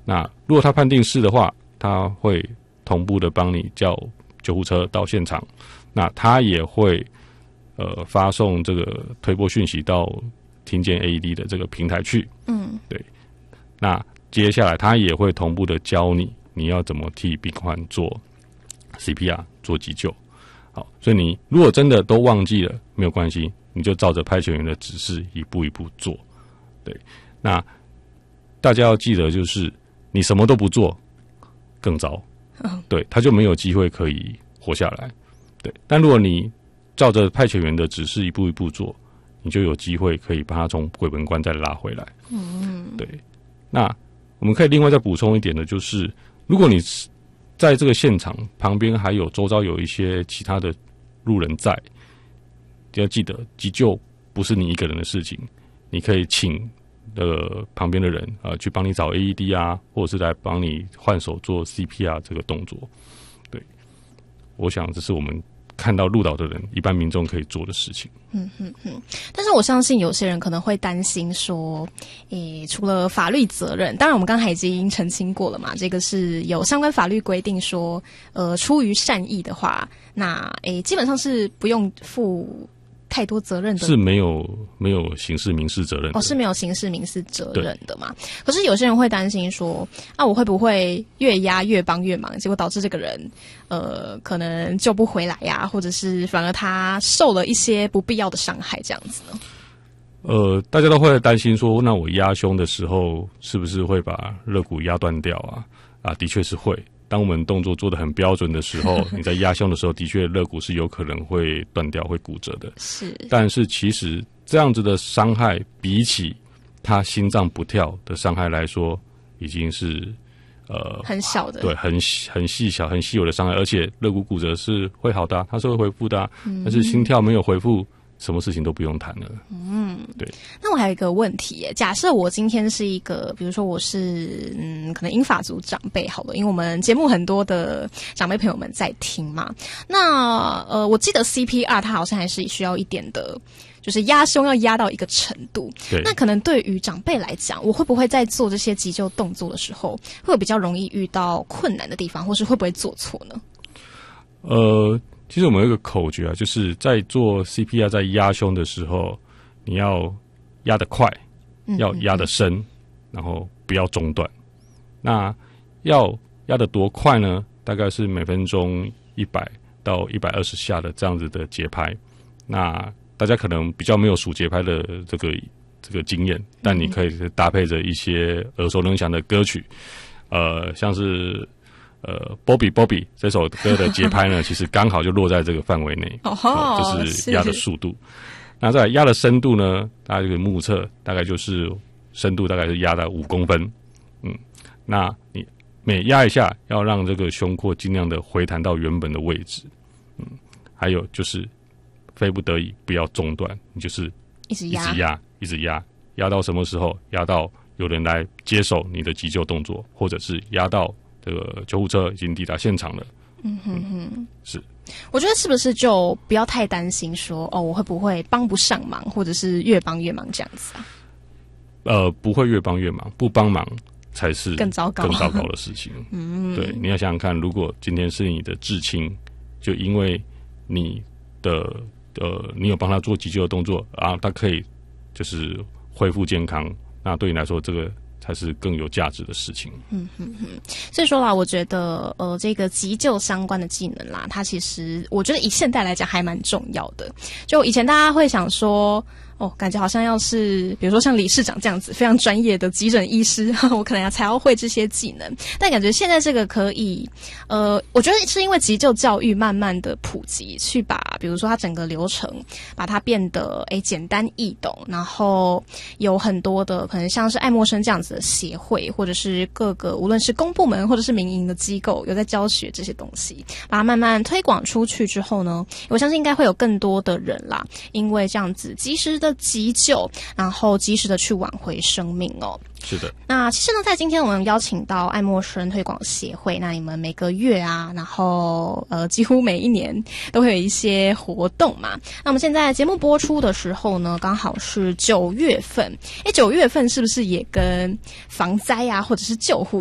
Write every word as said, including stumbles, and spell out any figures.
那如果他判定是的话，他会同步的帮你叫救护车到现场，那他也会呃发送这个推播讯息到听见 A E D 的这个平台去。嗯，对。那接下来他也会同步的教你你要怎么替病患做 C P R 做急救。好，所以你如果真的都忘记了，没有关系，你就照着派遣员的指示一步一步做。对，那大家要记得，就是你什么都不做更糟，对，他就没有机会可以活下来。对，但如果你照着派遣员的指示一步一步做，你就有机会可以把他从鬼门关再拉回来。嗯，对。那我们可以另外再补充一点的，就是如果你在这个现场旁边还有周遭有一些其他的路人在，要记得急救不是你一个人的事情，你可以请呃旁边的人呃去帮你找 A E D 啊，或者是来帮你换手做 C P R 这个动作。对，我想这是我们看到路倒的人一般民众可以做的事情。 嗯哼哼，但是我相信有些人可能会担心说，诶，除了法律责任，当然我们刚才已经澄清过了嘛，这个是有相关法律规定说，呃，出于善意的话，那诶，基本上是不用负太多责任的， 是没有没有刑事民事责任的， 哦，是没有刑事民事责任的嘛？可是有些人会担心说，啊，我会不会越压越帮越忙，结果导致这个人呃可能救不回来呀，或者是反而他受了一些不必要的伤害，这样子呢？ 呃，大家都会担心说，那我压胸的时候是不是会把肋骨压断掉啊？啊，的确是会。当我们动作做得很标准的时候，你在压胸的时候，的确肋骨是有可能会断掉、会骨折的。是，但是其实这样子的伤害，比起他心脏不跳的伤害来说，已经是呃很小的， 对，很很细小、很稀有的伤害。而且肋骨骨折是会好的、啊，它是会恢复的、啊嗯，但是心跳没有恢复，什么事情都不用谈了。嗯，对。那我还有一个问题耶，假设我今天是一个，比如说我是嗯，可能英法族长辈好了，因为我们节目很多的长辈朋友们在听嘛。那呃，我记得 C P R 它好像还是需要一点的，就是压胸要压到一个程度。对。那可能对于长辈来讲，我会不会在做这些急救动作的时候，会有比较容易遇到困难的地方，或是会不会做错呢？ 呃。其实我们有一个口诀啊，就是在做 C P R 在压胸的时候，你要压得快，要压得深，嗯、然后不要中断。那要压得多快呢？大概是每分钟一百到一百二十下的这样子的节拍。那大家可能比较没有数节拍的这个这个经验，但你可以搭配着一些耳熟能详的歌曲，呃，像是。呃 ，Bobby Bobby 这首歌的节拍呢，其实刚好就落在这个范围内，哦，就是压的速度。那再来压的深度呢，大家就可以目测，大概就是深度大概是压到五公分。嗯，那你每压一下，要让这个胸廓尽量的回弹到原本的位置。嗯，还有就是非不得已不要中断，你就是一直压， 一直压，一直压，压到什么时候？压到有人来接手你的急救动作，或者是压到。这个救护车已经抵达现场了。嗯哼哼，是。 我觉得是不是就不要太担心说，哦，我会不会帮不上忙，或者是越帮越忙这样子啊？ 呃，不会越帮越忙，不帮忙才是更糟糕、 更糟糕的事情。嗯，对，你要想想看，如果今天是你的至亲，就因为你的呃，你有帮他做急救的动作啊，他可以就是恢复健康，那对你来说，这个。才是更有价值的事情。 嗯哼哼，所以说啦，我觉得呃，这个急救相关的技能啦，它其实我觉得以现代来讲还蛮重要的。就以前大家会想说，哦，感觉好像要是比如说像理事长这样子非常专业的急诊医师，我可能要才要会这些技能。但感觉现在这个可以，呃，我觉得是因为急救教育慢慢的普及，去把比如说它整个流程把它变得诶简单易懂，然后有很多的可能像是爱默生这样子的协会，或者是各个无论是公部门或者是民营的机构有在教学这些东西，把它慢慢推广出去之后呢，我相信应该会有更多的人啦，因为这样子及时的急救，然后及时的去挽回生命哦。 是的。 那其实呢，在今天我们邀请到爱默生推广协会，那你们每个月啊，然后呃，几乎每一年都会有一些活动嘛。那我们现在节目播出的时候呢，刚好是九月份。诶，九月份是不是也跟防灾啊，或者是救护